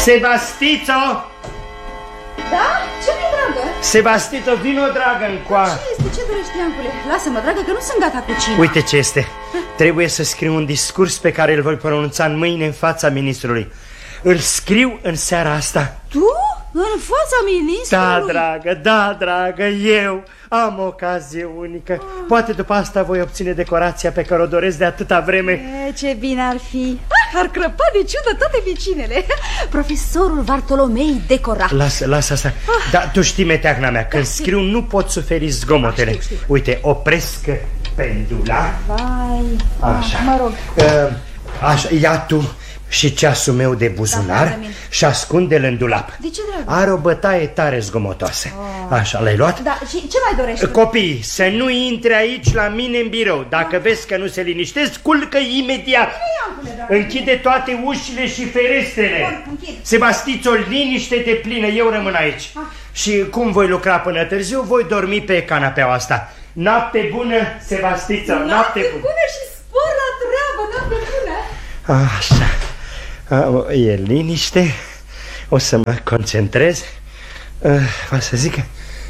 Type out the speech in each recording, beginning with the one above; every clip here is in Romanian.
Sebastițo! Da? Ce mi-e, dragă? Sebastițo, vino, dragă, încoa. Ce este? Ce dorești, Iancule? Lasă-mă, dragă, că nu sunt gata cu cina. Uite ce este. Trebuie să scriu un discurs pe care îl voi pronunța în mâine în fața ministrului. Îl scriu în seara asta. Tu? În fața ministrului? Da, dragă, eu am o ocazie unică. Poate după asta voi obține decorația pe care o doresc de atâta vreme. Ce bine ar fi. Ar crăpa de ciudă toate vecinele. Profesorul Bartolomei decora. Lasă asta. Dar tu știi, meteahna mea, când scriu nu pot suferi zgomotele. Știu. Uite, opresc pendula. Vai. Așa. Mă rog. Așa, ia tu și ceasul meu de buzunar și ascunde-l în dulap. De ce, dragă? Are o bătaie tare zgomotoasă. Așa, l-ai luat? Da, și ce mai dorești? Copii, să nu intre aici la mine în birou. Dacă vezi că nu se liniștesc, culcă imediat. Închide toate ușile și ferestrele. Sebastițo, liniște de plină, eu rămân aici. Și cum voi lucra până târziu, voi dormi pe canapeaua asta. Noapte bună, Sebastițo, noapte bună și spor la treabă, noapte bună. Așa. E liniște. O să mă concentrez. Vă să zic.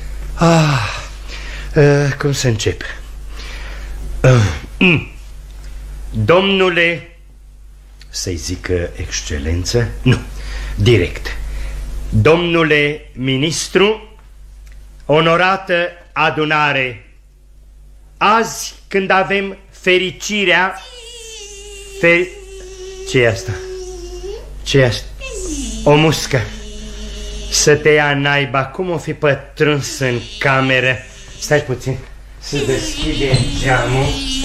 Cum să încep? Domnule, să-i zic excelență. Nu, direct. Domnule ministru, onorată adunare, azi când avem fericirea Ce-i asta? Ce-i asta? O muscă. Să te ia naiba. Cum o fi pătruns în cameră? Stai puțin. Să deschidem geamul.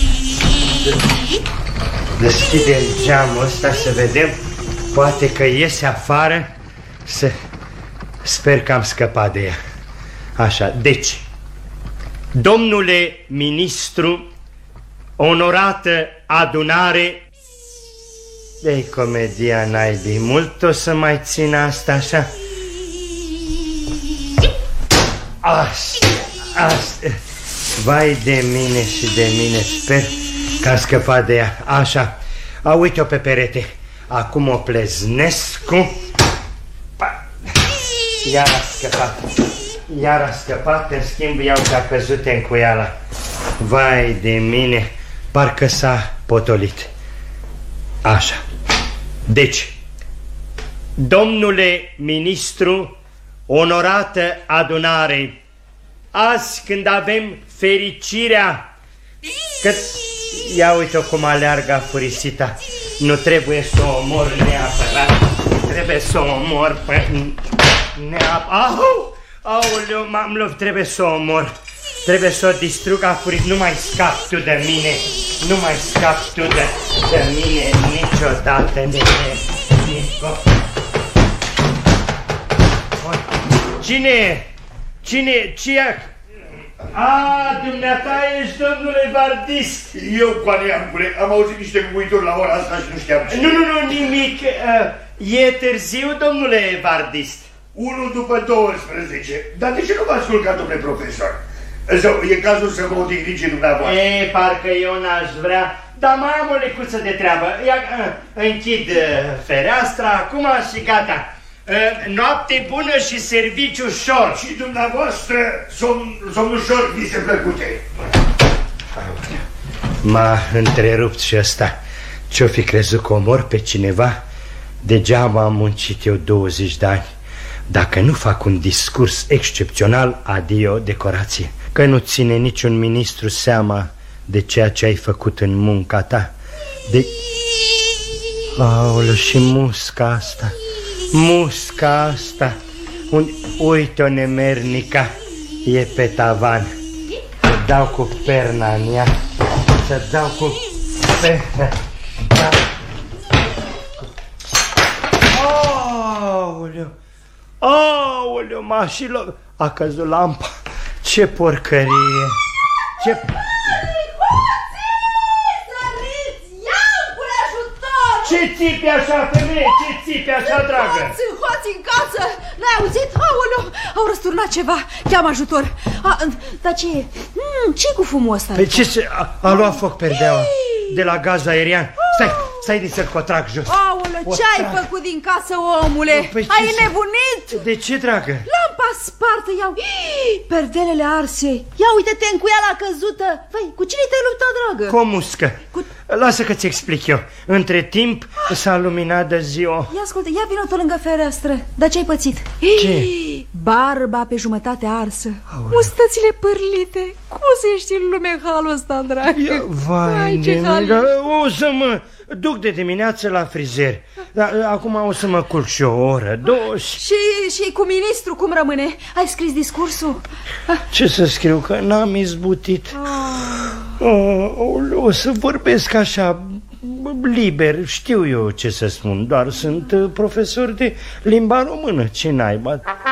Deschidem geamul ăsta să vedem. Poate că iese afară. Sper că am scăpat de ea. Așa, deci, domnule ministru, onorată adunare. Ei, comedia naibii, mult o să mai țin asta așa. Asta. Vai de mine și de mine, sper că am scăpat de ea. Așa, uite-o pe perete. Acum o pleznesc cu... Iar a scăpat, în schimb iau că a căzut în cuiala. Vai de mine, parcă s-a potolit. Așa. Deci, domnule ministru, onorată adunare, azi când avem fericirea că... Ia uite-o cum aleargă furisita. Nu trebuie să o omor neapărat. Trebuie să o omor pe... Aoleu, m-am lovit, trebuie să o omor. Trebuie să o distrug afurit. Nu mai scapi tu de mine. Nu mai scapi tu de mine niciodată. Cine? Dumneata ești domnule Vardist. Eu, Coaneancule, am auzit niște cubuituri la ora asta și nu știam ce. Nu, nimic. E târziu, domnule Vardist. 1 după 12. Dar de ce nu v-ați culcat, domnule profesor? E cazul să vă odihniți dumneavoastră. Parcă eu n-aș vrea, dar mai am o lecuță de treabă. Închid fereastra acum și gata. Noapte bună și serviciu ușor. Și dumneavoastră, somn ușor, vise plăcute. M-a întrerupt și ăsta. Ce-o fi crezut că omor pe cineva? Degeaba am muncit eu 20 de ani. Dacă nu fac un discurs excepțional, adio decorație. Că nu ține niciun ministru seama de ceea ce ai făcut în munca ta. Aoleu, și musca asta. Uite-o nemernica. E pe tavan. Să dau cu perna în ea. Aoleu, mașilor. A căzut lampa. Ce porcărie. Ce țipi așa, femeie? Ce țipi așa, dragă? Hoți în casă! N-ai auzit? Aoleu, au răsturnat ceva. Cheamă ajutor. Dar ce e? Ce-i cu fumul ăsta? Păi ce? A luat foc perdeaua. de la gaz aerian. Stai de să-l cotrag jos. Aolă, ce-ai făcut din casă, omule? Ai nebunit? De ce, dragă? Lampa spartă, iau. Perdelele arse. Ia uite-te, încuiala căzută. Vai, cu cine te-ai luptat, dragă? Cu o muscă. Lasă că ți explic eu. Între timp s-a luminat de ziua. Ia ascultă, ia vină tu lângă fereastră. Dar ce-ai pățit? Ce? Barba pe jumătate arsă. Mustățile părlite. Cum să ești în lume halul ăsta, dragă? Vai de mine, o să mă duc de dimineață la frizer. Dar acum o să mă culc și o oră, 2. Și cu ministru cum rămâne? Ai scris discursul? Ce să scriu, că n-am izbutit. O să vorbesc așa liber, știu eu ce să spun. Doar sunt profesor de limba română, ce naiba.